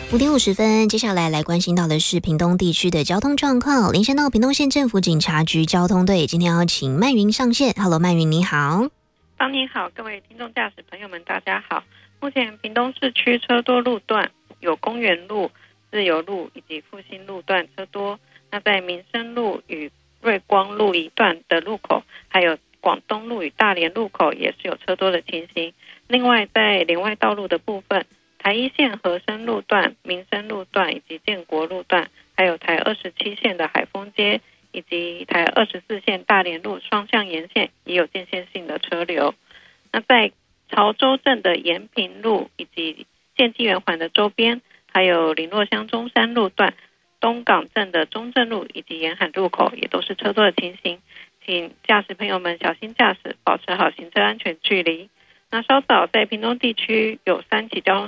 5点50分，接下来关心到的是屏东地区的交通状况。连线到屏东县政府警察局交通队，今天要请曼云上线。Hello， 曼云你好。 帮您好，各位听众驾驶朋友们，大家好。目前屏东市区车多路段有公园路、自由路以及复兴路段车多。那在民生路与瑞光路一段的路口，还有广东路与大连路口也是有车多的情形。另外在连外道路的部分，台一线和生路段、民生路段以及建国路段，还有台27线的海丰街以及台24线大连路双向沿线也有间歇性的车流。那在潮州镇的延平路以及建基圆环的周边，还有林洛乡中山路段、东港镇的中正路以及沿海路口也都是车多的情形，请驾驶朋友们小心驾驶，保持好行车安全距离。那稍早在屏东地区有3起交通